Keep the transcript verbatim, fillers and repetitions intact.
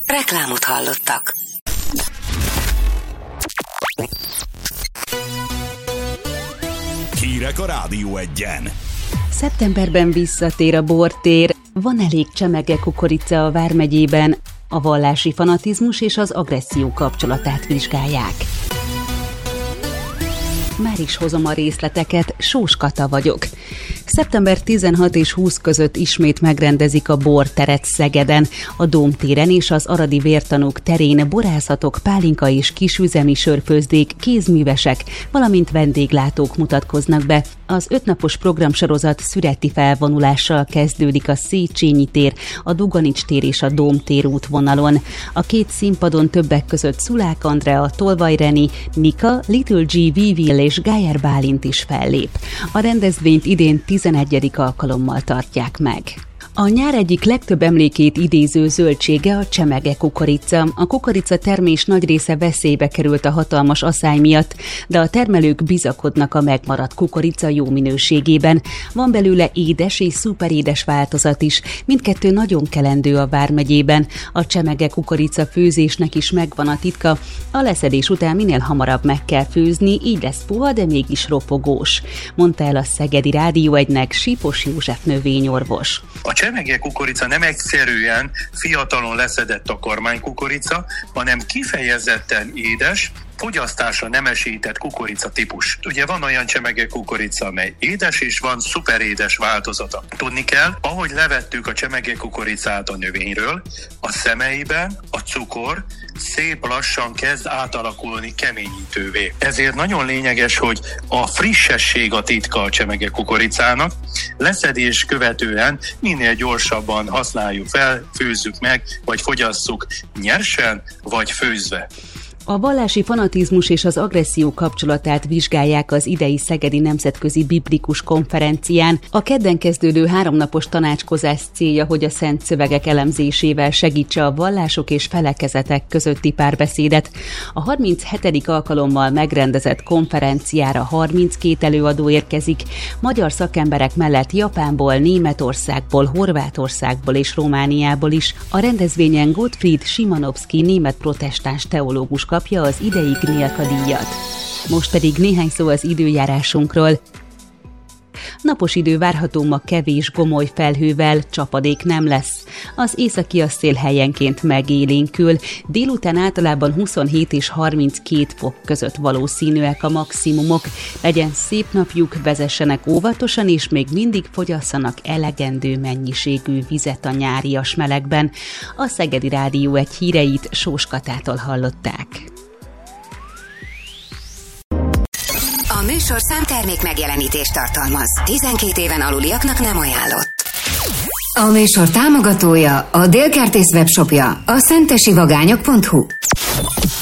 Reklámot hallottak. Hírek a Rádió Egyen. Szeptemberben visszatér a bortér, van elég csemege kukorica a Vármegyében, a vallási fanatizmus és az agresszió kapcsolatát vizsgálják. Már is hozom a részleteket, Sós Kata vagyok. szeptember tizenhat és húsz között ismét megrendezik a borteret Szegeden. A Dómtéren és az Aradi Vértanúk terén borászatok, pálinka és kisüzemi sörfőzdék, kézművesek, valamint vendéglátók mutatkoznak be. Az ötnapos programsorozat szüreti felvonulással kezdődik a Széchenyi tér, a Duganics tér és a Dómtér útvonalon. A két színpadon többek között Szulák Andrea, Tolvaj Reni, Nika, Little G, Vivil és Gájer Bálint is fellép. A rendezvényt idén tizenegyedik alkalommal tartják meg. A nyár egyik legtöbb emlékét idéző zöldsége a csemege kukorica. A kukorica termés nagy része veszélybe került a hatalmas aszály miatt, de a termelők bizakodnak a megmaradt kukorica jó minőségében. Van belőle édes és szuperédes változat is, mindkettő nagyon kelendő a Vármegyében. A csemege kukorica főzésnek is megvan a titka. A leszedés után minél hamarabb meg kell főzni, így lesz puha, de mégis ropogós, mondta el a Szegedi Rádió egynek Sipos József növényorvos. A csemege kukorica nem egyszerűen fiatalon leszedett takarmánykukorica, hanem kifejezetten édes, fogyasztásra nemesített kukorica típus. Ugye van olyan csemege kukorica, amely édes, és van szuperédes változata. Tudni kell, ahogy levettük a csemege kukoricát a növényről, a szemeiben a cukor szép lassan kezd átalakulni keményítővé. Ezért nagyon lényeges, hogy a frissesség a titka a csemege kukoricának. Leszedés követően minél gyorsabban használjuk fel, főzzük meg, vagy fogyasszuk nyersen, vagy főzve. A vallási fanatizmus és az agresszió kapcsolatát vizsgálják az idei Szegedi Nemzetközi Biblikus Konferencián. A kedden kezdődő háromnapos tanácskozás célja, hogy a szent szövegek elemzésével segítse a vallások és felekezetek közötti párbeszédet. A harminchetedik alkalommal megrendezett konferenciára harminckét előadó érkezik, magyar szakemberek mellett Japánból, Németországból, Horvátországból és Romániából is. A rendezvényen Gottfried Szymanowski német protestáns teológus kapja az idei Gnilka díjat. Most pedig néhány szó az időjárásunkról. Napos idő várható ma kevés gomoly felhővel, csapadék nem lesz. Az északi szél helyenként megélénkül, délután általában huszonhét és harminckét fok között valószínűek a maximumok. Legyen szép napjuk, vezessenek óvatosan és még mindig fogyasszanak elegendő mennyiségű vizet a nyárias melegben. A Szegedi Rádió egy híreit Sós Katától hallották. A műsorszám termék megjelenítést tartalmaz. tizenkét éven aluliaknak nem ajánlott. A műsor támogatója, a Délkertész webshopja, a szentesivagányok pont hu.